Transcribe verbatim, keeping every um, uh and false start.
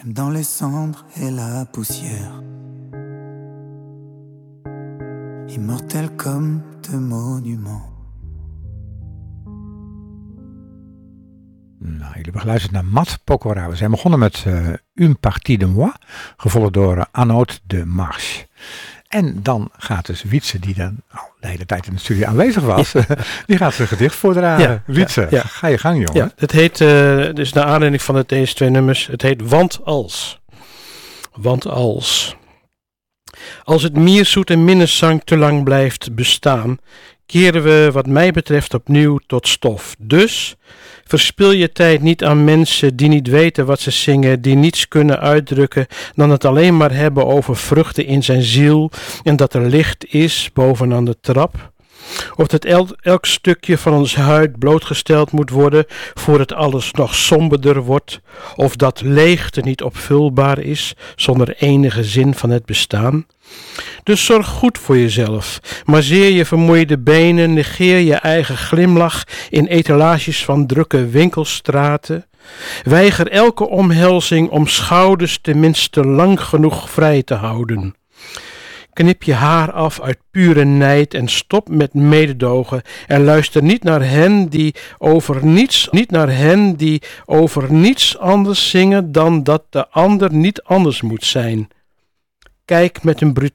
dans les cendres et la poussière. Immortel comme de monuments. Nou, jullie hebben geluisterd naar Mat Pokora. We zijn begonnen met uh, Une partie de moi, gevolgd door uh, Anode de Marche. En dan gaat dus Wietse, die dan oh, de hele tijd in de studio aanwezig was, ja. die gaat zijn gedicht voordragen. Ja, Wietse, ja, ja. ga je gang, jongen. Ja, het heet, uh, dus naar aanleiding van het, deze twee nummers, het heet Want als. Want als. Als het mierzoete minneszang te lang blijft bestaan, keren we wat mij betreft opnieuw tot stof. Dus verspil je tijd niet aan mensen die niet weten wat ze zingen, die niets kunnen uitdrukken dan het alleen maar hebben over vruchten in zijn ziel en dat er licht is bovenaan de trap. Of dat el- elk stukje van ons huid blootgesteld moet worden voordat alles nog somberder wordt, of dat leegte niet opvulbaar is zonder enige zin van het bestaan. Dus zorg goed voor jezelf, masseer je vermoeide benen, negeer je eigen glimlach in etalages van drukke winkelstraten. Weiger elke omhelzing om schouders tenminste lang genoeg vrij te houden. Knip je haar af uit pure nijd en stop met mededogen en luister niet naar hen die over niets, niet naar hen die over niets anders zingen dan dat de ander niet anders moet zijn. Kijk met een